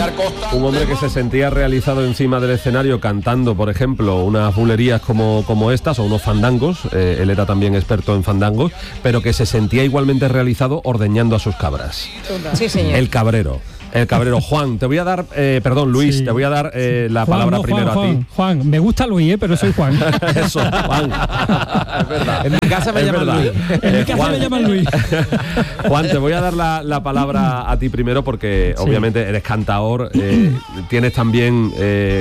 Un hombre que se sentía realizado encima del escenario cantando, por ejemplo, unas bulerías como estas, o unos fandangos, él era también experto en fandangos, pero que se sentía igualmente realizado ordeñando a sus cabras. Sí, señor. El cabrero. Juan, te voy a dar, Luis, sí. Te voy a dar la Juan, palabra no, primero Juan, a ti. Juan, me gusta Luis, pero soy Juan. Eso, Juan. Es verdad. En mi casa me llaman Luis. En mi casa me llaman Luis. Juan, te voy a dar la palabra a ti primero porque obviamente eres cantador, tienes también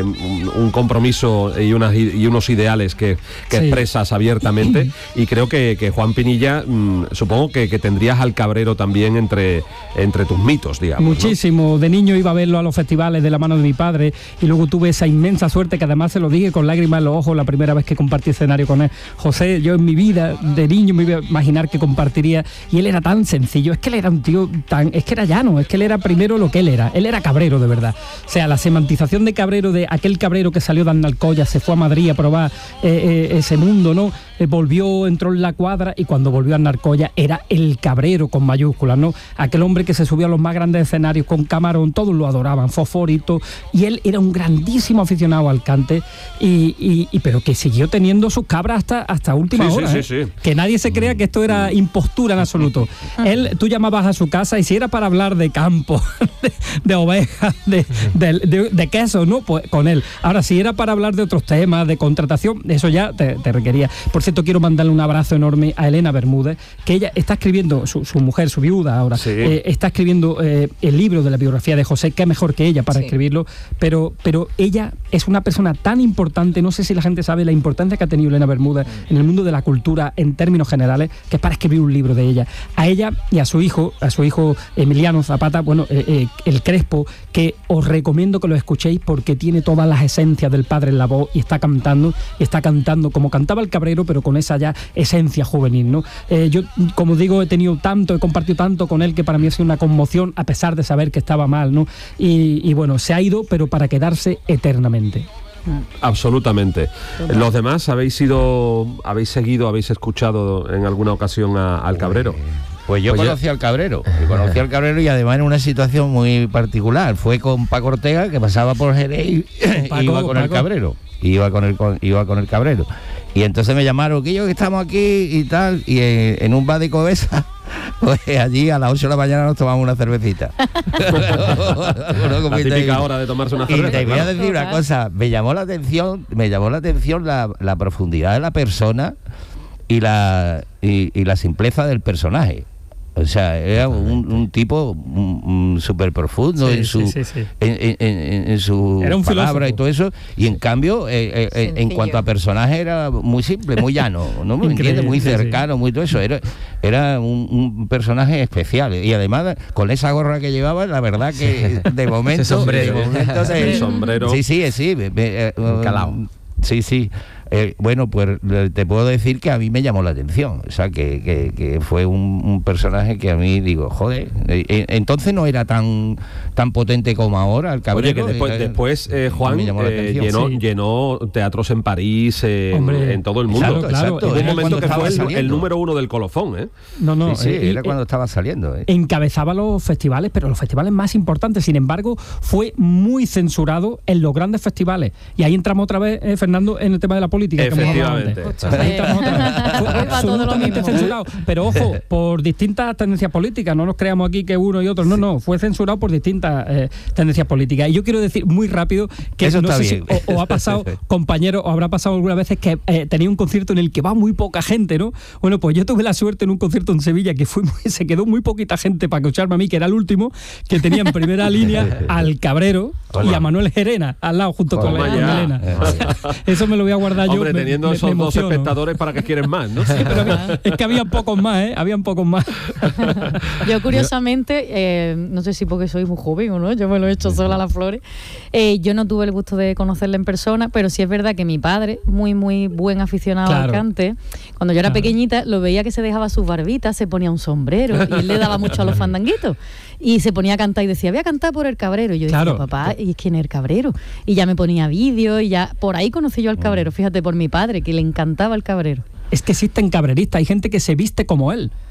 un compromiso y unos ideales que expresas abiertamente, y creo que Juan Pinilla, supongo que tendrías al cabrero también entre tus mitos, digamos. Muchísimo. ¿No? De niño iba a verlo a los festivales de la mano de mi padre, y luego tuve esa inmensa suerte, que además se lo dije con lágrimas en los ojos la primera vez que compartí escenario con él. José, yo en mi vida de niño me iba a imaginar que compartiría, y él era tan sencillo, es que él era un tío es que era llano, es que él era primero lo que él era cabrero de verdad. O sea, la semantización de cabrero, de aquel cabrero que salió de Alcoya, se fue a Madrid a probar ese mundo, ¿no? Volvió, entró en la cuadra, y cuando volvió a Alcoya era el cabrero con mayúsculas, ¿no? Aquel hombre que se subió a los más grandes escenarios con Camarón, todos lo adoraban, Fosforito, y él era un grandísimo aficionado al cante, pero que siguió teniendo sus cabras hasta última hora. Sí. Que nadie se crea que esto era impostura en absoluto. Tú llamabas a su casa, y si era para hablar de campo, de ovejas, de queso, ¿no? Pues con él. Ahora, si era para hablar de otros temas, de contratación, eso ya te requería. Por cierto, quiero mandarle un abrazo enorme a Elena Bermúdez, que ella está escribiendo, su mujer, su viuda ahora, está escribiendo el libro de la biografía de José, que es mejor que ella para escribirlo, pero ella es una persona tan importante, no sé si la gente sabe la importancia que ha tenido Elena Bermúdez en el mundo de la cultura en términos generales, que es para escribir un libro de ella. A ella y a su hijo Emiliano Zapata, el Crespo, que os recomiendo que lo escuchéis porque tiene todas las esencias del padre en la voz, y está cantando como cantaba el cabrero, pero con esa ya esencia juvenil, ¿no? Yo, como digo, he compartido tanto con él, que para mí ha sido una conmoción, a pesar de saber que estaba mal, ¿no? Y bueno, se ha ido, pero para quedarse eternamente. Absolutamente. Los demás habéis escuchado en alguna ocasión al cabrero. Pues yo conocí al cabrero, y además en una situación muy particular. Fue con Paco Ortega, que pasaba por Jerez y iba con el cabrero. Iba con el cabrero. Y entonces me llamaron, que estamos aquí y tal, y en un bar de Covesa, pues allí a las 8 de la mañana nos tomamos una cervecita. La típica hora de tomarse una cerveza. Y te voy a decir una cosa, me llamó la atención la profundidad de la persona y la simpleza del personaje. O sea, era un tipo súper profundo en su palabra y todo eso, y en cambio en cuanto a personaje era muy simple, muy llano, ¿no? ¿Me entiendes? Muy cercano, muy todo eso. Era un personaje especial, y además con esa gorra que llevaba, la verdad que de momento el sombrero calado. Sí. Bueno, pues te puedo decir que a mí me llamó la atención, o sea, que fue un personaje que a mí digo, joder, entonces no era tan potente como ahora el cabrero. Oye, que después Juan llenó teatros en París, en todo el mundo. Exacto. Hubo un momento que fue el número 1 del colofón, ¿eh? No, era cuando estaba saliendo. Encabezaba los festivales, pero los festivales más importantes. Sin embargo, fue muy censurado en los grandes festivales. Y ahí entramos otra vez, Fernando, en el tema de la política. Efectivamente. Fue absolutamente censurado. Pero ojo, por distintas tendencias políticas. No nos creamos aquí que uno y otro. No, fue censurado por distintas tendencias políticas. Y yo quiero decir muy rápido que eso no sé si os ha pasado, compañero, os habrá pasado algunas veces que tenía un concierto en el que va muy poca gente, ¿no? Bueno, pues yo tuve la suerte en un concierto en Sevilla que se quedó muy poquita gente para escucharme a mí, que era el último, que tenía en primera línea al Cabrero y a Manuel Gerena al lado, junto con Elena. Eso me lo voy a guardar. Hombre, teniendo esos dos espectadores, ¿para qué quieren más? ¿No? Sí, pero es que habían pocos más, habían pocos más. Yo curiosamente, no sé si porque soy muy joven o no, yo me lo he hecho sola a las flores, yo no tuve el gusto de conocerle en persona, pero sí es verdad que mi padre, muy muy buen aficionado al cante, cuando yo era pequeñita lo veía que se dejaba sus barbitas, se ponía un sombrero y él le daba mucho a los fandanguitos y se ponía a cantar y decía, voy a cantar por el cabrero, y yo decía, papá, ¿y quién es el cabrero? Y ya me ponía vídeos y ya por ahí conocí yo al cabrero, fíjate, por mi padre, que le encantaba el cabrero. Es que existen cabreristas, hay gente que se viste como él.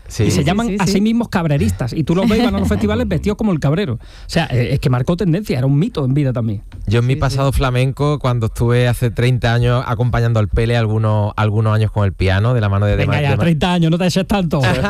Sí. Y se llaman a sí mismos cabreristas. Y tú los ves, van a los festivales vestidos como el cabrero. O sea, es que marcó tendencia, era un mito en vida también. Yo en mi pasado flamenco, cuando estuve hace 30 años acompañando al Pele algunos años con el piano, de la mano de... Venga ya, 30 años, no te eches tanto. Oye,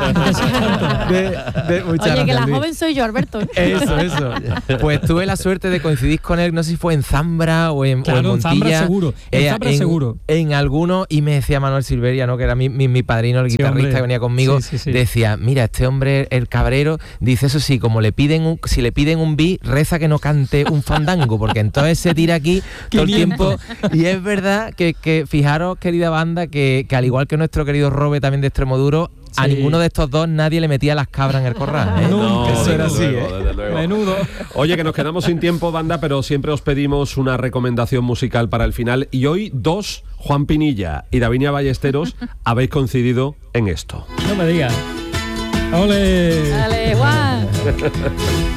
que la joven soy yo, Alberto. Eso. Pues tuve la suerte de coincidir con él, no sé si fue en Zambra o en Montilla. En Zambra seguro. En alguno, y me decía Manuel Silveria, ¿no? Que era mi padrino, el guitarrista que venía conmigo, decía, mira, este hombre, el cabrero, dice, eso sí, como si le piden un beat, reza que no cante un fandango, porque entonces se tira aquí todo el tiempo. Y es verdad que fijaros, querida banda, que al igual que nuestro querido Robe también de Extremoduro, a ninguno de estos dos nadie le metía las cabras en el corral, ¿eh? No, eso era así, desde luego. Menudo. Oye, que nos quedamos sin tiempo, banda, pero siempre os pedimos una recomendación musical para el final. Y hoy Juan Pinilla y Davinia Ballesteros, habéis coincidido en esto. No me digas. ¡Ole! Dale, Juan.